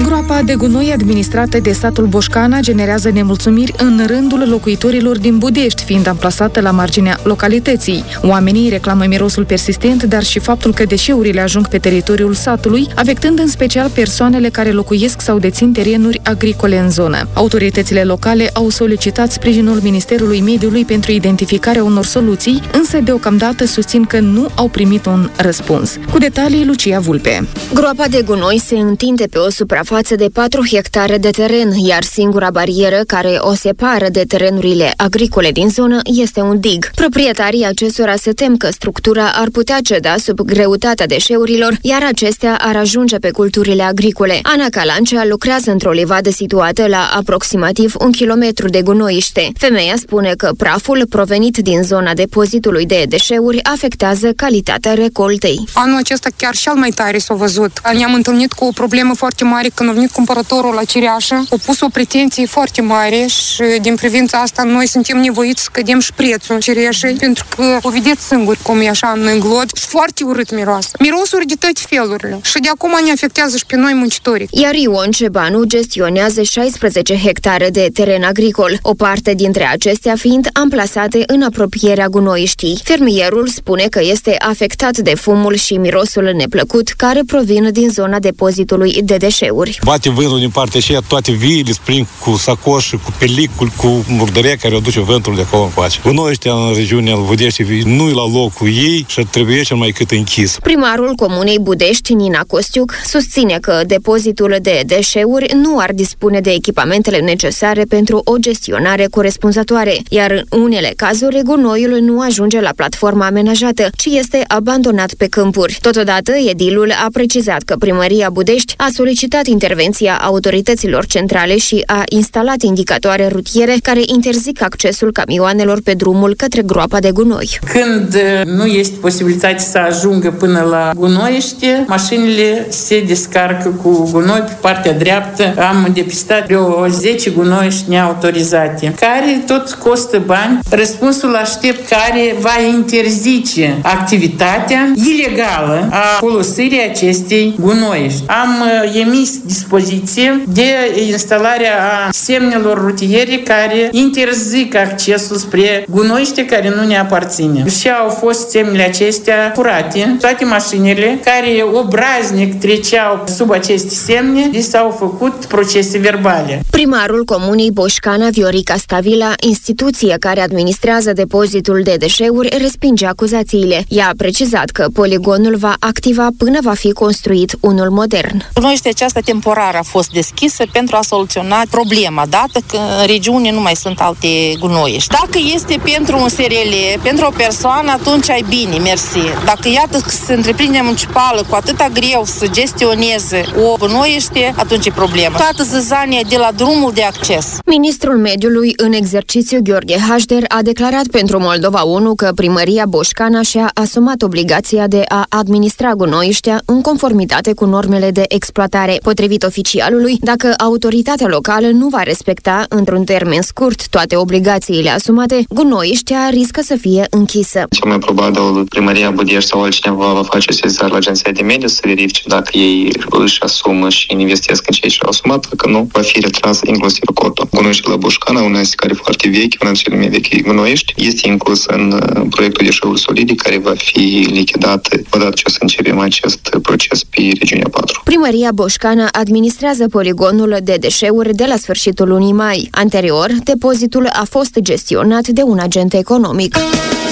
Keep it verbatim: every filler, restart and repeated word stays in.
Groapa de gunoi administrată de satul Boșcana generează nemulțumiri în rândul locuitorilor din Budești, fiind amplasată la marginea localității. Oamenii reclamă mirosul persistent, dar și faptul că deșeurile ajung pe teritoriul satului, afectând în special persoanele care locuiesc sau dețin terenuri agricole în zonă. Autoritățile locale au solicitat sprijinul Ministerului Mediului pentru identificarea unor soluții, însă deocamdată susțin că nu au primit un răspuns. Cu detalii, Lucia Vulpe. Groapa de gunoi se întinde pe o suprafață de patru hectare de teren, iar singura barieră care o separă de terenurile agricole din zonă este un dig. Proprietarii acestora se tem că structura ar putea ceda sub greutatea deșeurilor, iar acestea ar ajunge pe culturile agricole. Ana Calancea lucrează într-o livadă situată la aproximativ un kilometru de gunoiște. Femeia spune că praful provenit din zona depozitului de deșeuri afectează calitatea recoltei. Anul acesta chiar cel mai tare s-a văzut. Ne-am întâlnit cu o problemă foarte mare când a venit cumpărătorul la cireașă. A pus o pretenție foarte mare și din privința asta noi suntem nevoiți să scădem și prețul cireașei, pentru că o vedeți singur cum e așa în glod și foarte urât miros. Mirosuri de toate felurile și de acum ne afectează și pe noi muncitorii. Iar Ion Cebanu gestionează șaisprezece hectare de teren agricol, o parte dintre acestea fiind amplasate în apropierea gunoiștii. Fermierul spune că este afectat de fumul și mirosul neplăcut care provin din zona depozitului de deșeuri. Bate vântul din partea aceea, toate viile spring cu sacoșe, cu pelicul, cu murdărea care o duce vântul de acolo încoace. Gunoiștea în regiunea Budești nu e la locul ei și trebuie cel mai cât închis. Primarul comunei Budești, Nina Costiuc, susține că depozitul de deșeuri nu ar dispune de echipamentele necesare pentru o gestionare corespunzătoare, iar în unele cazuri gunoiul nu ajunge la platforma amenajată, ci este abandonat pe câmpuri. Totodată, edilul a precizat că Primăria Budești a solicitat intervenția autorităților centrale și a instalat indicatoare rutiere care interzic accesul camioanelor pe drumul către groapa de gunoi. Când nu este posibilitate să ajungă până la gunoiește, mașinile se descarcă cu gunoi pe partea dreaptă. Am depistat vreo zece gunoiești neautorizate, care tot costă bani. Răspunsul aștept care va interzice activitatea ilegală a folosirii acestei gunoiești. Am uh, emis dispoziție de instalarea a semnelor rutiere care interzic accesul spre gunoiește care nu ne aparține. Și au fost semnele acestea furate. Toate mașinile care obraznic treceau sub aceste semne, li s-au făcut procese verbale. Primarul comunei Boșcana, Viorica Stavila, instituție care administrează depozitul de deșeuri, respinge acuzațiile. Ea a precizat că poligonul va activa până va fi construit unul modern. Gunoiștea aceasta temporară a fost deschisă pentru a soluționa problema, dată că în regiune nu mai sunt alte gunoiești. Dacă este pentru un S R L, pentru o persoană, atunci ai bine, mersi. Dacă iată că se întreprinde municipală cu atâta greu să gestioneze o gunoiește, atunci e problemă. Toată zăzania de la drumul de acces. Ministrul Mediului în exercițiu, Gheorghe Hașder, a declarat pentru Moldova unu că Primăria Boșcana și-a asumat obligația de a administra gunoiștea în conformitate cu normele de exploatare. Potrivit oficialului, dacă autoritatea locală nu va respecta într-un termen scurt toate obligațiile asumate, gunoiștea riscă să fie închisă. Cel mai probabil Primăria Budești sau altcineva va face sesizare la Agenția de Mediu să verifice dacă ei își asumă și investesc în ceea ce au asumat, dacă nu, va fi retras inclusiv cotul. Gunoiștea la Boșcana, una este care foarte vechi, una dintre cele mai vechi gunoiești, este inclus în proiectul deșeuri solide care va fi lichidat odată ce o să începem acest proces pe regiunea patru. Primăria Boșcana administrează poligonul de deșeuri de la sfârșitul lunii mai. Anterior, depozitul a fost gestionat de un agent economic.